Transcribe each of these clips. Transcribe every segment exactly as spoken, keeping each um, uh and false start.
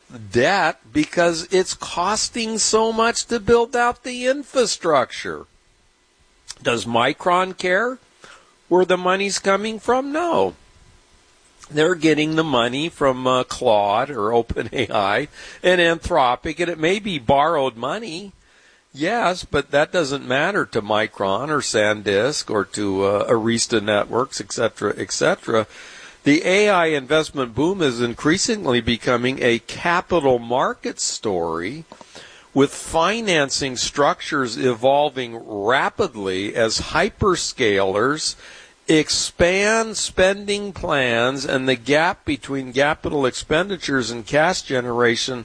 debt because it's costing so much to build out the infrastructure. Does Micron care where the money's coming from? No. They're getting the money from uh, Claude or OpenAI and Anthropic, and it may be borrowed money, yes, but that doesn't matter to Micron or SanDisk or to uh, Arista Networks, et cetera, et cetera. The A I investment boom is increasingly becoming a capital market story, with financing structures evolving rapidly as hyperscalers expand spending plans and the gap between capital expenditures and cash generation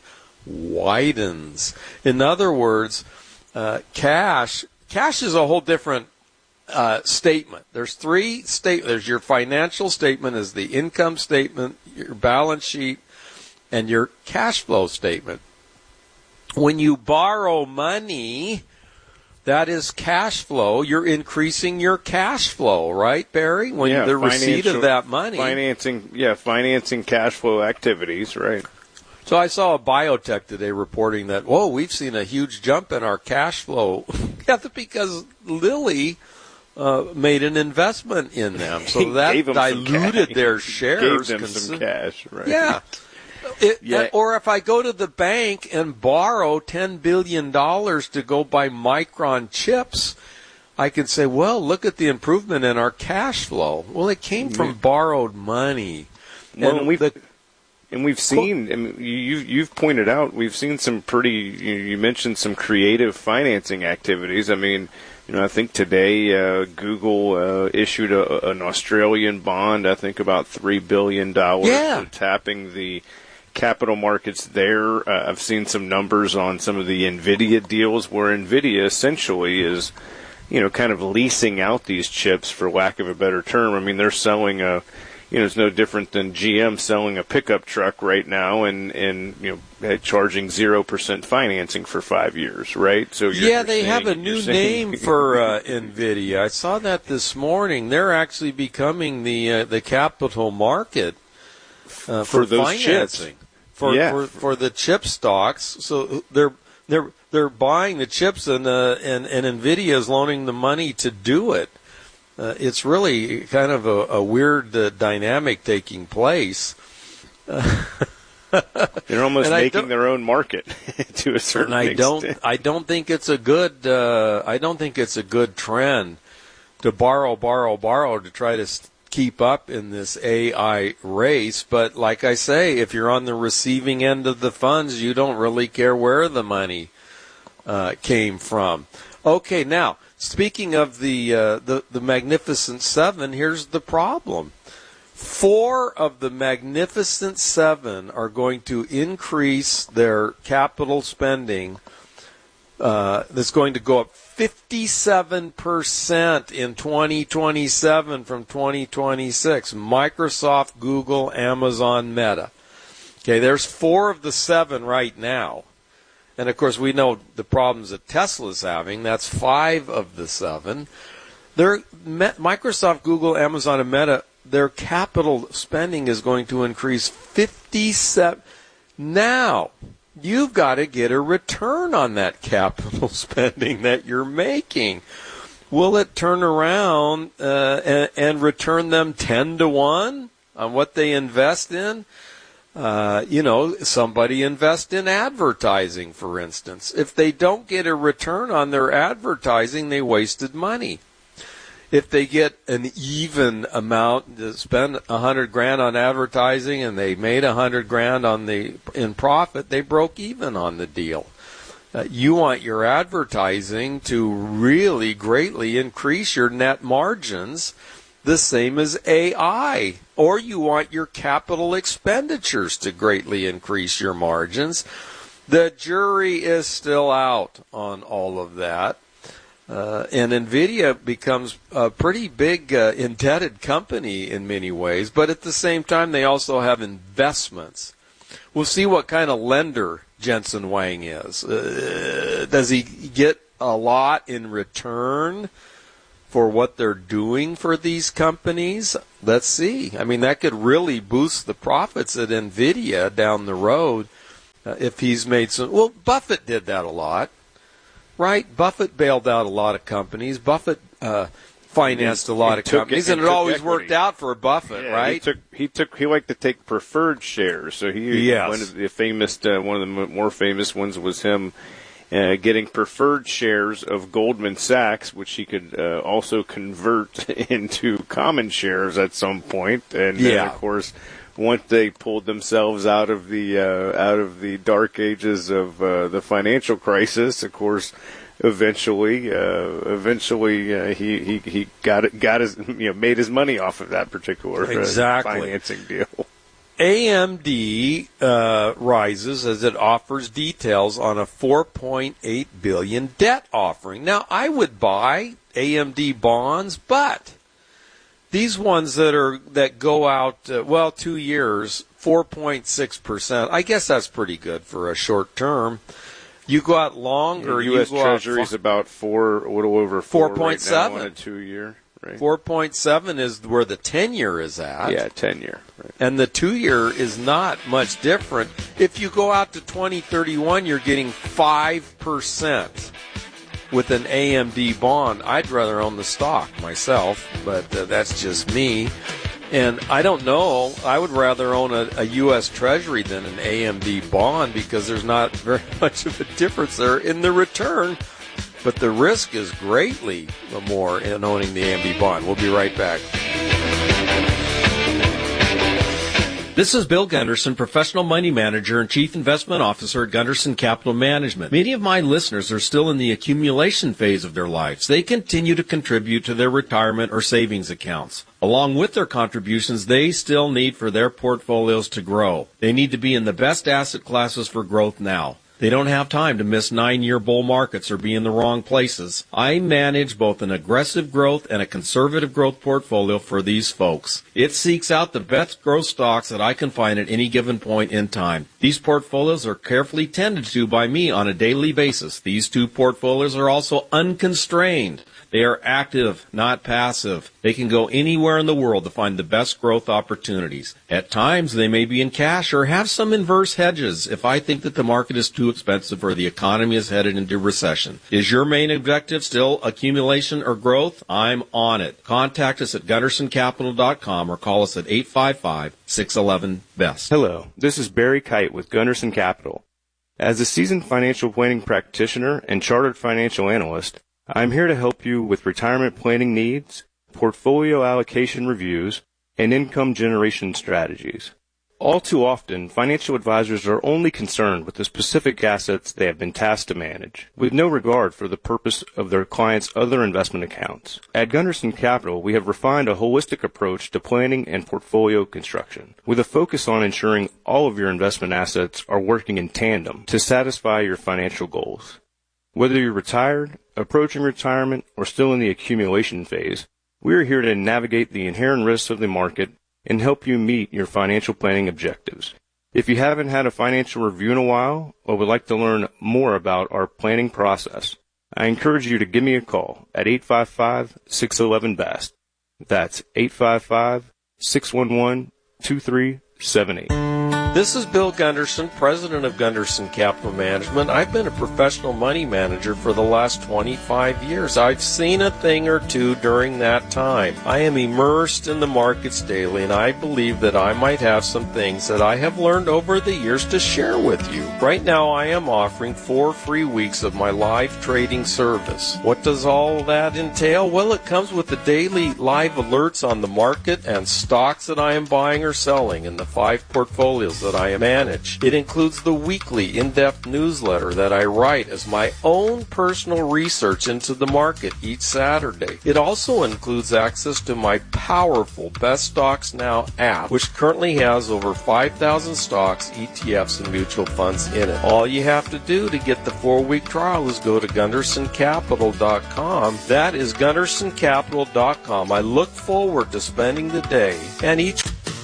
widens. In other words, uh, cash cash is a whole different uh, statement. There's three state. There's your financial statement, is the income statement, your balance sheet, and your cash flow statement. When you borrow money, that is cash flow. You're increasing your cash flow, right, Barry? When yeah, the receipt of that money. Financing, yeah, financing cash flow activities, right. So I saw a biotech today reporting that, whoa, we've seen a huge jump in our cash flow. That's because Lilly uh, made an investment in them. So that diluted their shares. Gave them some cash, right. Yeah. It, yeah. Or if I go to the bank and borrow ten billion dollars to go buy Micron chips, I can say, well, look at the improvement in our cash flow. Well, it came from yeah. borrowed money. Well, and we've, the, and we've seen, I mean, you, you've pointed out, we've seen some pretty, you, you mentioned some creative financing activities. I mean, you know, I think today uh, Google uh, issued a, an Australian bond, I think about three billion dollars, yeah. tapping the capital markets there. Uh, I've seen some numbers on some of the NVIDIA deals where NVIDIA essentially is, you know, kind of leasing out these chips, for lack of a better term. I mean, they're selling a, you know, it's no different than G M selling a pickup truck right now and, and you know, charging zero percent financing for five years, right? So you're, Yeah, you're they saying, have a new saying, name for uh, NVIDIA. I saw that this morning. They're actually becoming the uh, the capital market uh, for, for those financing. Chips. For, yeah. for for the chip stocks, so they're they're they're buying the chips, and uh, and and NVIDIA is loaning the money to do it. Uh, it's really kind of a, a weird uh, dynamic taking place. Uh, They're almost making their own market to a certain and I extent. don't I don't think it's a good uh, I don't think it's a good trend to borrow borrow borrow to try to St- keep up in this A I race. But like I say, if you're on the receiving end of the funds, you don't really care where the money uh, came from. Okay, now, speaking of the, uh, the the Magnificent Seven, here's the problem. Four of the Magnificent Seven are going to increase their capital spending. Uh, that's going to go up fifty-seven percent in twenty twenty-seven from twenty twenty-six. Microsoft, Google, Amazon, Meta. Okay, there's four of the seven right now. And, of course, we know the problems that Tesla's having. That's five of the seven. They're, Microsoft, Google, Amazon, and Meta, their capital spending is going to increase fifty-seven. Now, you've got to get a return on that capital spending that you're making. Will it turn around uh, and, and return them ten to one on what they invest in? Uh, you know, somebody invest in advertising, for instance. If they don't get a return on their advertising, they wasted money. If they get an even amount to spend a hundred grand on advertising and they made a hundred grand on the in profit, they broke even on the deal. Uh, you want your advertising to really greatly increase your net margins, the same as A I. Or you want your capital expenditures to greatly increase your margins. The jury is still out on all of that. Uh, and NVIDIA becomes a pretty big uh, indebted company in many ways, but at the same time they also have investments. We'll see what kind of lender Jensen Huang is. Uh, does he get a lot in return for what they're doing for these companies? Let's see. I mean, that could really boost the profits at NVIDIA down the road Uh, if he's made some, well, Buffett did that a lot, right? Buffett bailed out a lot of companies. Buffett uh, financed a lot of companies, and it always worked out for Buffett, yeah, right? He took, he took, he liked to take preferred shares. So he, yes. one of the famous, uh, one of the more famous ones was him uh, getting preferred shares of Goldman Sachs, which he could uh, also convert into common shares at some point. And yeah. then, of course, once they pulled themselves out of the uh, out of the dark ages of uh, the financial crisis, of course, eventually, uh, eventually uh, he, he he got it, got his you know made his money off of that particular exactly. uh, financing deal. A M D uh, rises as it offers details on a four point eight billion dollars debt offering. Now, I would buy A M D bonds, but these ones that are that go out, uh, well, two years, four point six percent, I guess that's pretty good for a short term. You go out longer. Yeah, U S you go Treasury's out, about four, a little over four, four point seven right now on a two-year. Right? four point seven is where the ten-year is at. Yeah, ten-year. Right. And the two-year is not much different. If you go out to twenty thirty-one, you're getting five percent. With an A M D bond. I'd rather own the stock myself, but uh, that's just me. And I don't know. I would rather own a, a U S Treasury than an A M D bond because there's not very much of a difference there in the return. But the risk is greatly more in owning the A M D bond. We'll be right back. This is Bill Gunderson, Professional Money Manager and Chief Investment Officer at Gunderson Capital Management. Many of my listeners are still in the accumulation phase of their lives. They continue to contribute to their retirement or savings accounts. Along with their contributions, they still need for their portfolios to grow. They need to be in the best asset classes for growth now. They don't have time to miss nine-year bull markets or be in the wrong places. I manage both an aggressive growth and a conservative growth portfolio for these folks. It seeks out the best growth stocks that I can find at any given point in time. These portfolios are carefully tended to by me on a daily basis. These two portfolios are also unconstrained. They are active, not passive. They can go anywhere in the world to find the best growth opportunities. At times, they may be in cash or have some inverse hedges if I think that the market is too expensive or the economy is headed into recession. Is your main objective still accumulation or growth? I'm on it. Contact us at gunderson capital dot com or call us at eight five five, six one one, B E S T. Hello, this is Barry Kite with Gunderson Capital. As a seasoned financial planning practitioner and chartered financial analyst, I'm here to help you with retirement planning needs, portfolio allocation reviews, and income generation strategies. All too often, financial advisors are only concerned with the specific assets they have been tasked to manage, with no regard for the purpose of their clients' other investment accounts. At Gunderson Capital, we have refined a holistic approach to planning and portfolio construction, with a focus on ensuring all of your investment assets are working in tandem to satisfy your financial goals. Whether you're retired, approaching retirement, or still in the accumulation phase, we are here to navigate the inherent risks of the market and help you meet your financial planning objectives. If you haven't had a financial review in a while or would like to learn more about our planning process, I encourage you to give me a call at eight five five, six one one, B E S T. That's eight five five, six one one, two three seven eight. This is Bill Gunderson, president of Gunderson Capital Management. I've been a professional money manager for the last twenty-five years. I've seen a thing or two during that time. I am immersed in the markets daily, and I believe that I might have some things that I have learned over the years to share with you. Right now, I am offering four free weeks of my live trading service. What does all that entail? Well, it comes with the daily live alerts on the market and stocks that I am buying or selling in the five portfolios that I manage. It includes the weekly in-depth newsletter that I write as my own personal research into the market each Saturday. It also includes access to my powerful Best Stocks Now app, which currently has over five thousand stocks, E T Fs, and mutual funds in it. All you have to do to get the four-week trial is go to gunderson capital dot com. That is gunderson capital dot com. I look forward to spending the day and each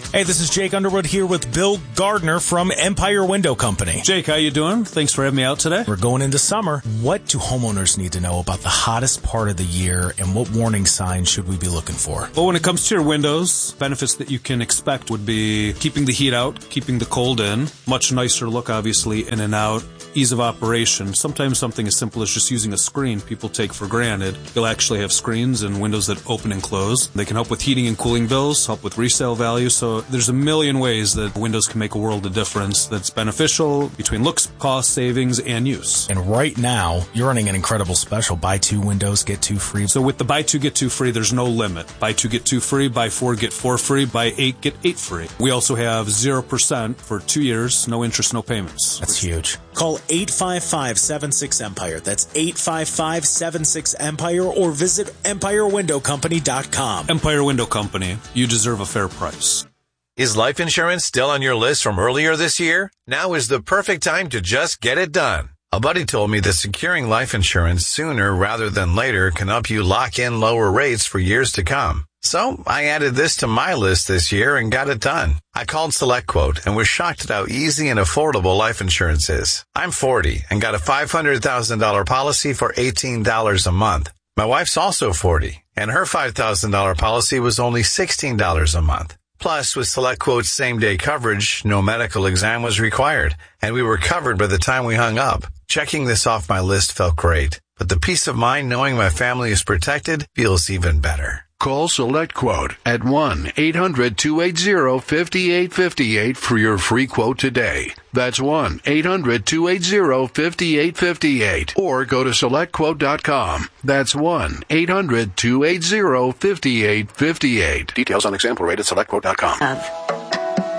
Hey, this is Jake Underwood here with Bill Gardner from Empire Window Company. Jake, how you doing? Thanks for having me out today. We're going into summer. What do homeowners need to know about the hottest part of the year, and what warning signs should we be looking for? Well, when it comes to your windows, benefits that you can expect would be keeping the heat out, keeping the cold in, much nicer look, obviously, in and out, ease of operation. Sometimes something as simple as just using a screen people take for granted. You'll actually have screens and windows that open and close. They can help with heating and cooling bills, help with resale value. So there's a million ways that windows can make a world of difference that's beneficial between looks, cost, savings, and use. And right now, you're running an incredible special. Buy two windows, get two free. So with the buy two, get two free, there's no limit. Buy two, get two free. Buy four, get four free. Buy eight, get eight free. We also have zero percent for two years, no interest, no payments. That's huge. Call eight five five, seven six, EMPIRE. That's eight five five, seven six, EMPIRE or visit empire window company dot com. Empire Window Company. You deserve a fair price. Is life insurance still on your list from earlier this year? Now is the perfect time to just get it done. A buddy told me that securing life insurance sooner rather than later can help you lock in lower rates for years to come. So I added this to my list this year and got it done. I called SelectQuote and was shocked at how easy and affordable life insurance is. I'm forty and got a five hundred thousand dollars policy for eighteen dollars a month. My wife's also forty, and her five thousand dollars policy was only sixteen dollars a month. Plus, with SelectQuote's same-day coverage, no medical exam was required, and we were covered by the time we hung up. Checking this off my list felt great, but the peace of mind knowing my family is protected feels even better. Call SelectQuote at one eight hundred, two eight zero, five eight five eight for your free quote today. That's one eight hundred, two eight zero, five eight five eight. Or go to select quote dot com. That's one eight hundred, two eight zero, five eight five eight. Details on example rate at select quote dot com.